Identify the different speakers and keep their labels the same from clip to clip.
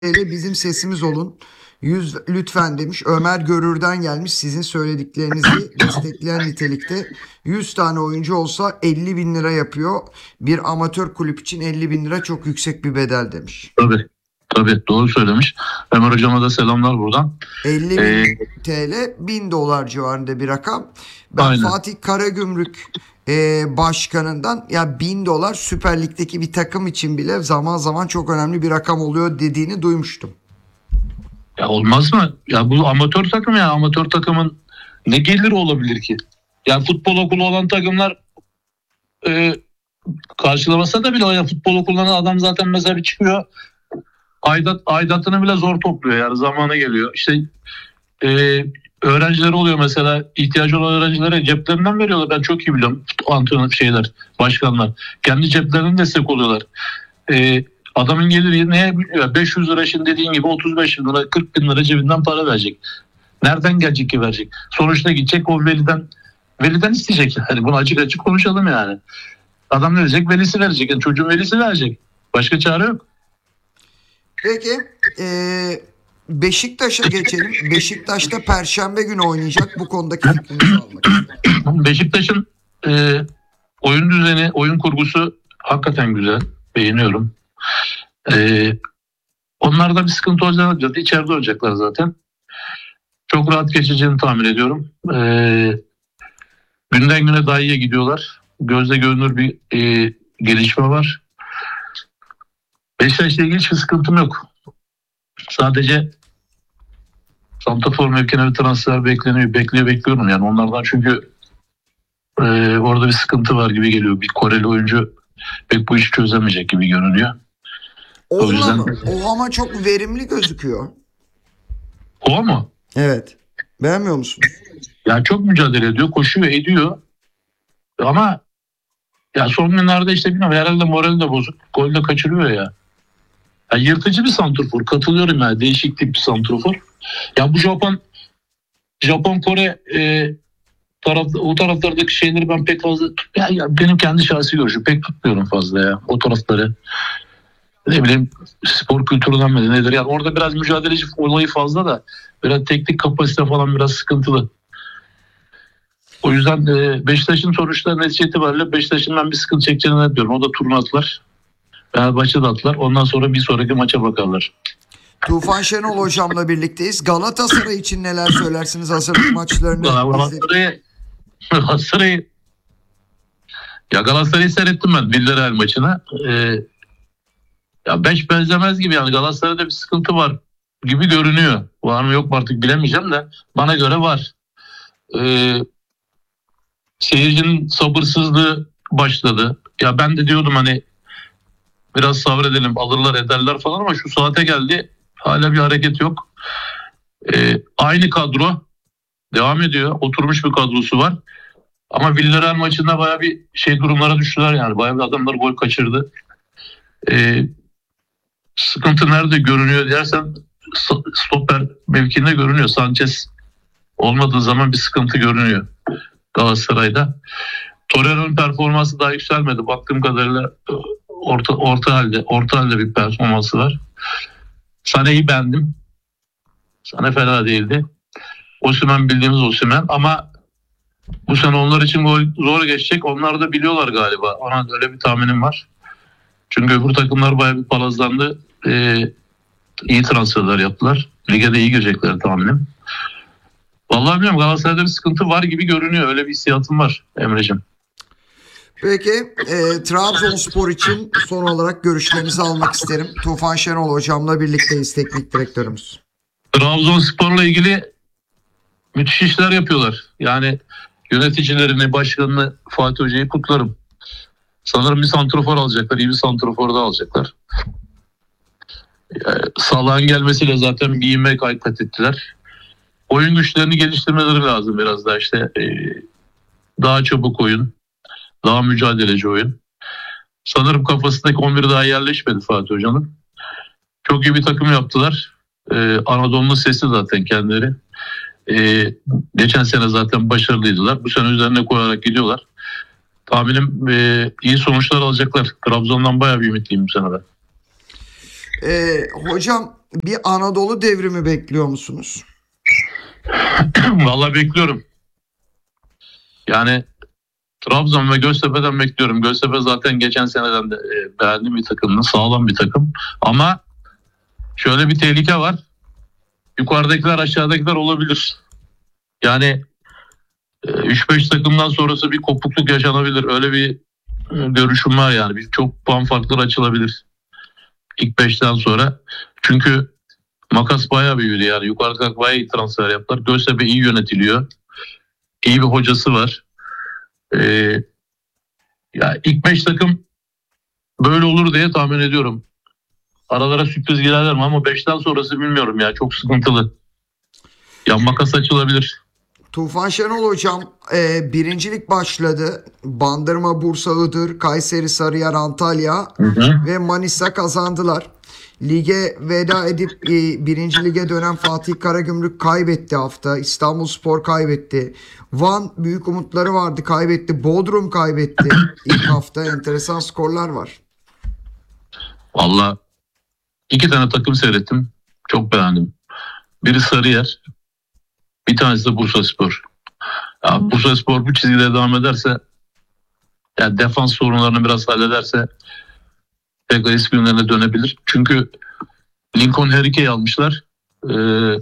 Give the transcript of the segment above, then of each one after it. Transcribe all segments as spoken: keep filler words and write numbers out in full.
Speaker 1: bizim sesimiz olun. yüz lütfen demiş. Ömer Görür'den gelmiş. Sizin söylediklerinizi destekleyen nitelikte. yüz tane oyuncu olsa elli bin lira yapıyor. Bir amatör kulüp için elli bin lira çok yüksek bir bedel demiş.
Speaker 2: Tabii. Tabii doğru söylemiş. Ömer hocama da selamlar buradan.
Speaker 1: elli bin
Speaker 2: Ee,
Speaker 1: T L bin dolar civarında bir rakam. Ben
Speaker 2: Aynen.
Speaker 1: Fatih Karagümrük e, başkanından ya bin dolar Süper Lig'deki bir takım için bile zaman zaman çok önemli bir rakam oluyor dediğini duymuştum.
Speaker 2: Ya olmaz mı? Ya bu amatör takım ya. Amatör takımın ne geliri olabilir ki? Yani futbol okulu olan takımlar e, karşılamasa da bile ya futbol okulundan adam zaten mesela bir çıkıyor. Aidat, aidatını bile zor topluyor yani zamanı geliyor. İşte e, öğrencileri oluyor mesela ihtiyacı olan öğrencilere ceplerinden veriyorlar. Ben çok iyi biliyorum antrenör şeyler, başkanlar. Kendi ceplerinden destek oluyorlar. E, adamın geliri neye biliyor? beş yüz lira şimdi dediğin gibi otuz beş bin lira, kırk bin lira cebinden para verecek. Nereden gelecek ki verecek? Sonuçta gidecek o veliden veliden isteyecek. Yani bunu açık açık konuşalım yani. Adam ne diyecek? Velisi verecek. Yani çocuğun velisi verecek. Başka çare yok.
Speaker 1: Peki e, Beşiktaş'a geçelim. Beşiktaş'ta Perşembe günü oynayacak. Bu konudaki fikrinizi almak istiyorum.
Speaker 2: Beşiktaş'ın e, oyun düzeni, oyun kurgusu hakikaten güzel. Beğeniyorum. E, onlarda bir sıkıntı olacak. İçeride olacaklar zaten. Çok rahat geçeceğini tahmin ediyorum. E, günden güne daha iyiye gidiyorlar. Gözle görünür bir e, gelişme var. Beşiktaş'la ilgili hiçbir sıkıntım yok. Sadece santrafor mevkine bir transfer bekleniyor. Bekliyor bekliyorum yani onlardan çünkü e, orada bir sıkıntı var gibi geliyor. Bir Koreli oyuncu pek bu işi çözemeyecek gibi görünüyor.
Speaker 1: O,
Speaker 2: O yüzden...
Speaker 1: mı? O ama çok verimli gözüküyor.
Speaker 2: O mu?
Speaker 1: Evet. Beğenmiyor musun?
Speaker 2: Ya çok mücadele ediyor, koşuyor, ediyor. Ama ya son günlerde işte bilmiyorum herhalde morali de bozuk. Gol de kaçırıyor ya. Ya yırtıcı bir santrafor. Katılıyorum yani. Değişik tip bir santrafor. Ya bu Japon Japon Kore e, taraf, o taraflardaki şeyleri ben pek fazla ya, ya benim kendi şahsi görüşüm pek tutmuyorum fazla ya o tarafları. Ne bileyim spor kültüründen mi nedir yani orada biraz mücadeleci olayı fazla da biraz teknik kapasite falan biraz sıkıntılı. O yüzden e, Beşiktaş'ın sonuçta netice itibariyle Beşiktaş'ın ben bir sıkıntı çekeceğini yapıyorum. O da turnu atlar. Fenerbahçe de atlar. Ondan sonra bir sonraki maça bakarlar.
Speaker 1: Tufan Şenol hocamla birlikteyiz. Galatasaray için neler söylersiniz hazırlık maçlarını?
Speaker 2: Galatasaray'ı Galatasaray'ı ya Galatasaray'ı seyrettim ben Villarreal maçına. Ee, ya beş benzemez gibi yani Galatasaray'da bir sıkıntı var gibi görünüyor. Var mı yok mu artık bilemeyeceğim de bana göre var. Ee, seyircinin sabırsızlığı başladı. Ya ben de diyordum hani biraz sabredelim alırlar ederler falan ama şu saate geldi hala bir hareket yok. Ee, aynı kadro devam ediyor. Oturmuş bir kadrosu var. Ama Villarreal maçında bayağı bir şey durumlara düştüler yani. Bayağı bir adamlar gol kaçırdı. Ee, sıkıntı nerede görünüyor dersen stoper mevkinde görünüyor. Sanchez olmadığı zaman bir sıkıntı görünüyor Galatasaray'da. Torreira'nın performansı daha yükselmedi. Baktığım kadarıyla orta orta halde orta halde bir performansı var. Sané'yi beğendim. Sané fena değildi. Osimhen bildiğimiz Osimhen ama bu sene onlar için zor geçecek. Onlar da biliyorlar galiba. Ona öyle bir tahminim var. Çünkü öbür takımlar bayağı bir palazlandı. Ee, iyi transferler yaptılar. Lige de iyi girecekler tahminim. Vallahi bilmiyorum Galatasaray'da bir sıkıntı var gibi görünüyor. Öyle bir hissiyatım var Emre'ciğim.
Speaker 1: Peki e, Trabzonspor için son olarak görüşlerinizi almak isterim. Tufan Şenol hocamla birlikteyiz teknik direktörümüz.
Speaker 2: Trabzonspor'la ilgili müthiş işler yapıyorlar. Yani yöneticilerini, başkanını Fatih Hoca'yı kutlarım. Sanırım bir santrofor alacaklar. İyi bir santrofor da alacaklar. Yani Salah'ın gelmesiyle zaten bir ivme kat ettiler. Oyun güçlerini geliştirmeleri lazım biraz daha işte. E, daha çabuk oyun. Daha mücadeleci oyun. Sanırım kafasındaki on bir daha yerleşmedi Fatih Hoca'nın. Çok iyi bir takım yaptılar. E, Anadolu'nun sesi zaten kendileri. E, geçen sene zaten başarılıydılar. Bu sene üzerine koyarak gidiyorlar. Tahminim e, iyi sonuçlar alacaklar. Trabzon'dan bayağı bir ümitliyim bu sene ben.
Speaker 1: E, hocam Bir Anadolu devrimi bekliyor musunuz?
Speaker 2: Vallahi bekliyorum. Yani Trabzon ve Göztepe'den bekliyorum. Göztepe zaten geçen seneden de e, beğendiğim bir takımdı. Sağlam bir takım. Ama şöyle bir tehlike var. Yukarıdakiler aşağıdakiler olabilir. Yani e, üç beş takımdan sonrası bir kopukluk yaşanabilir. Öyle bir e, görüşüm var yani. Bir, çok puan farkları açılabilir. İlk beşten sonra. Çünkü makas bayağı büyüdü yani. Yukarıda bayağı iyi transfer yaptılar. Göztepe iyi yönetiliyor. İyi bir hocası var. Ee, ya ilk beş takım böyle olur diye tahmin ediyorum. Aralara sürpriz girerler mi ama beşten sonrası bilmiyorum ya. Çok sıkıntılı. Ya makas açılabilir.
Speaker 1: Tufan Şenol hocam, e, birincilik başladı. Bandırma, Bursa, Iğdır, Kayseri, Sarıyer, Antalya
Speaker 2: Hı hı.
Speaker 1: ve Manisa kazandılar. Lige veda edip e, birinci lige dönen Fatih Karagümrük kaybetti hafta. İstanbulspor kaybetti. Van büyük umutları vardı, kaybetti. Bodrum kaybetti. İlk hafta enteresan skorlar var.
Speaker 2: Valla iki tane takım seyrettim. Çok beğendim. Biri Sarıyer. Bir tanesi de Bursaspor. Ya Bursaspor bu çizgide devam ederse, yani defans sorunlarını biraz hallederse tekrar eski günlerine dönebilir. Çünkü Lincoln Henrique'yi almışlar. Ee,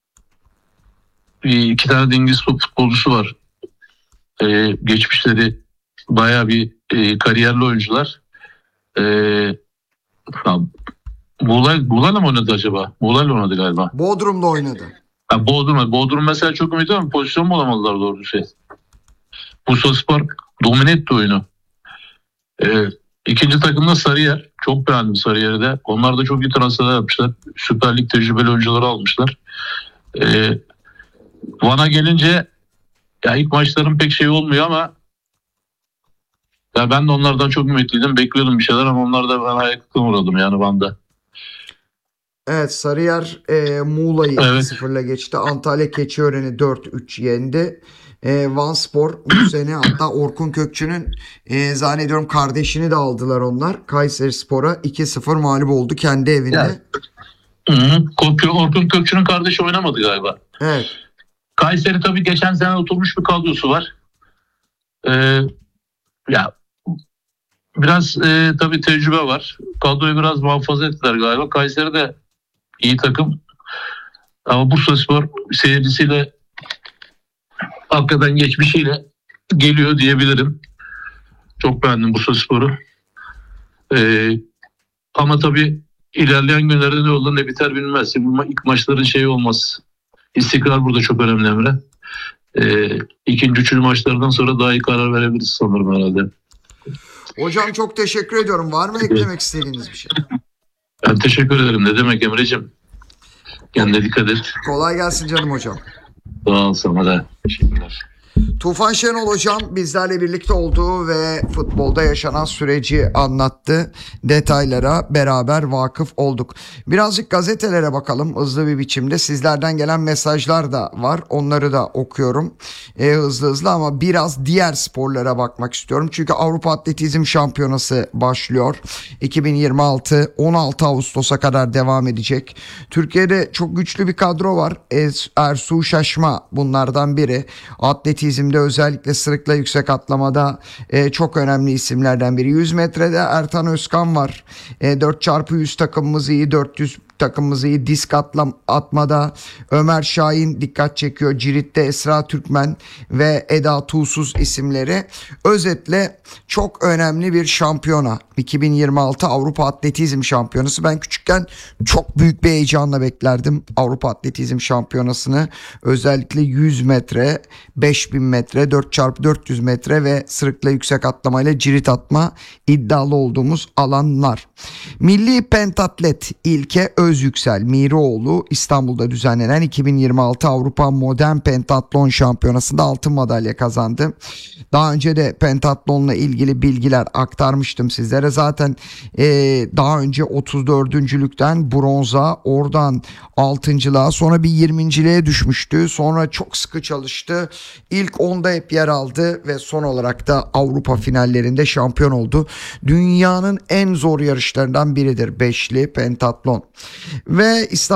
Speaker 2: iki tane de İngiliz futbolcusu var. Ee, geçmişleri bayağı bir e, kariyerli oyuncular. Ee, Muğla, Muğla'yla mı oynadı acaba? Muğla'yla oynadı galiba.
Speaker 1: Bodrum'da oynadı.
Speaker 2: Ha, Bodrum, Bodrum mesela çok ümit ama pozisyon bulamadılar doğru şey. Bursaspor domine etti oyunu. Ee, ikinci takımda Sarıyer. Çok beğendim Sarıyer'i de. Onlar da çok iyi transferler yapmışlar. Süper Lig tecrübeli oyuncuları almışlar. Ee, Van'a gelince ya ilk maçların pek şey olmuyor ama ya ben de onlardan çok ümitliydim. Bekliyordum bir şeyler ama onlar da ben ayakta uğradım yani Van'da.
Speaker 1: Evet, Sarıyer e, Muğla'yı
Speaker 2: Evet.
Speaker 1: iki sıfırla geçti. Antalya Keçiören'i dört üç yendi. E, Vanspor bu sene, hatta Orkun Kökçü'nün e, zannediyorum kardeşini de aldılar onlar. Kayserispor'a iki sıfır mağlup oldu kendi evinde.
Speaker 2: Yani. Hı hı. Korku- Orkun Kökçü'nün kardeşi oynamadı galiba.
Speaker 1: Evet.
Speaker 2: Kayseri tabii geçen sene oturmuş bir kadrosu var. Ee, ya biraz e, tabii tecrübe var. Kadroyu biraz muhafaza ettiler galiba. Kayseri de iyi takım. Ama Bursaspor seyircisiyle hakikaten geçmişiyle geliyor diyebilirim. Çok beğendim Bursaspor'u. Ee, ama tabii ilerleyen günlerde ne olur ne biter bilmez. Bu ilk maçların şeyi olmaz. İstikrar burada çok önemli Emre. Ee, ikinci, üçüncü maçlardan sonra daha iyi karar verebiliriz sanırım herhalde.
Speaker 1: Hocam çok teşekkür ediyorum. Var mı eklemek istediğiniz bir şey?
Speaker 2: Ben teşekkür ederim. Ne demek Emre'ciğim? Kendine dikkat et.
Speaker 1: Kolay gelsin canım hocam.
Speaker 2: Sağ ol, sana da. Teşekkürler.
Speaker 1: Tufan Şenol hocam bizlerle birlikte oldu ve futbolda yaşanan süreci anlattı. Detaylara beraber vakıf olduk. Birazcık gazetelere bakalım hızlı bir biçimde. Sizlerden gelen mesajlar da var. Onları da okuyorum e, hızlı hızlı ama biraz diğer sporlara bakmak istiyorum. Çünkü Avrupa Atletizm Şampiyonası başlıyor. iki bin yirmi altı on altı Ağustos'a kadar devam edecek. Türkiye'de çok güçlü bir kadro var. Ersu Şaşma bunlardan biri. Atletizm Atletizmde özellikle sırıkla yüksek atlamada e, çok önemli isimlerden biri. yüz metrede Ertan Özkan var. E, dört çarpı yüz takımımız iyi. dört yüz takımımız iyi. Disk atlam, atmada Ömer Şahin dikkat çekiyor. Cirit'te Esra Türkmen ve Eda Tuğsuz isimleri. Özetle çok önemli bir şampiyona. iki bin yirmi altı Avrupa Atletizm Şampiyonası. Ben küçükken çok büyük bir heyecanla beklerdim Avrupa Atletizm Şampiyonası'nı. Özellikle yüz metre, beş bin metre, dört çarpı dört yüz metre ve sırıkla yüksek atlamayla cirit atma iddialı olduğumuz alanlar. Milli pentatlet İlke Özyüksel Miroğlu İstanbul'da düzenlenen iki bin yirmi altı Avrupa Modern Pentatlon Şampiyonası'nda altın madalya kazandı. Daha önce de pentatlonla ilgili bilgiler aktarmıştım sizlere. Zaten e, daha önce otuz dördüncülükten bronza, oradan altıncılığa, sonra bir yirminciliğe düşmüştü. Sonra çok sıkı çalıştı. İlk onda hep yer aldı ve son olarak da Avrupa finallerinde şampiyon oldu. Dünyanın en zor yarışlarından biridir beşli pentatlon. Ve İstanbul